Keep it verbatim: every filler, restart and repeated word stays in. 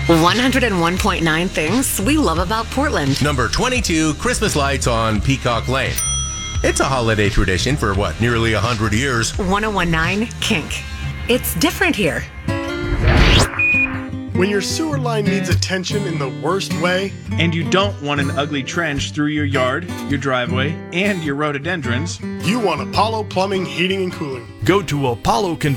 one oh one point nine things we love about Portland. Number twenty-two, Christmas lights on Peacock Lane. It's a holiday tradition for, what, nearly one hundred years. one oh one point nine Kink. It's different here. When your sewer line needs attention in the worst way, and you don't want an ugly trench through your yard, your driveway, and your rhododendrons, you want Apollo Plumbing, Heating, and Cooling. Go to Apollo